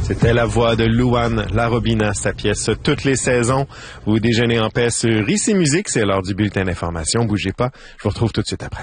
C'était la voix de Louane Larobina, sa pièce « Toutes les saisons ». Vous déjeunez en paix sur Ici Musique. C'est l'heure du bulletin d'information. Bougez pas. Je vous retrouve tout de suite après.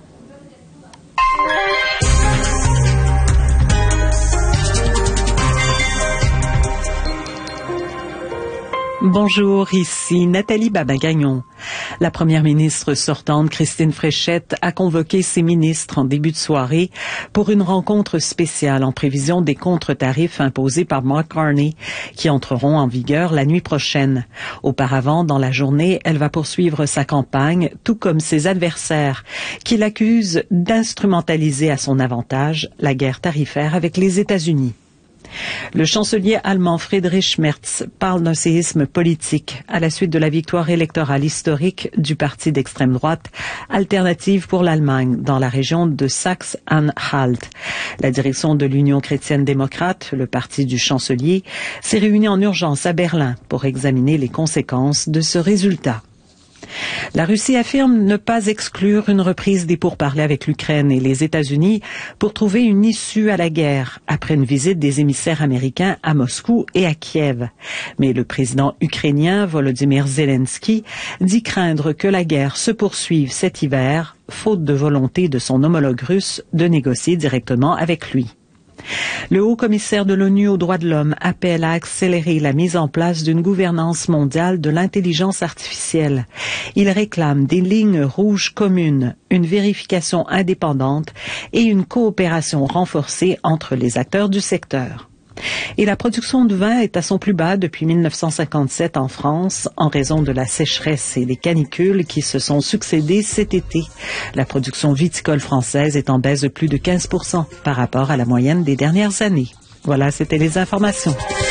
Bonjour, ici Nathalie Babin-Gagnon. La première ministre sortante, Christine Fréchette, a convoqué ses ministres en début de soirée pour une rencontre spéciale en prévision des contre-tarifs imposés par Mark Carney qui entreront en vigueur la nuit prochaine. Auparavant, dans la journée, elle va poursuivre sa campagne, tout comme ses adversaires, qui l'accusent d'instrumentaliser à son avantage la guerre tarifaire avec les États-Unis. Le chancelier allemand Friedrich Merz parle d'un séisme politique à la suite de la victoire électorale historique du parti d'extrême droite Alternative pour l'Allemagne dans la région de Saxe-Anhalt. La direction de l'Union chrétienne démocrate, le parti du chancelier, s'est réunie en urgence à Berlin pour examiner les conséquences de ce résultat. La Russie affirme ne pas exclure une reprise des pourparlers avec l'Ukraine et les États-Unis pour trouver une issue à la guerre après une visite des émissaires américains à Moscou et à Kiev. Mais le président ukrainien Volodymyr Zelensky dit craindre que la guerre se poursuive cet hiver, faute de volonté de son homologue russe de négocier directement avec lui. Le haut-commissaire de l'ONU aux droits de l'homme appelle à accélérer la mise en place d'une gouvernance mondiale de l'intelligence artificielle. Il réclame des lignes rouges communes, une vérification indépendante et une coopération renforcée entre les acteurs du secteur. Et la production de vin est à son plus bas depuis 1957 en France en raison de la sécheresse et des canicules qui se sont succédées cet été. La production viticole française est en baisse de plus de 15% par rapport à la moyenne des dernières années. Voilà, c'était les informations.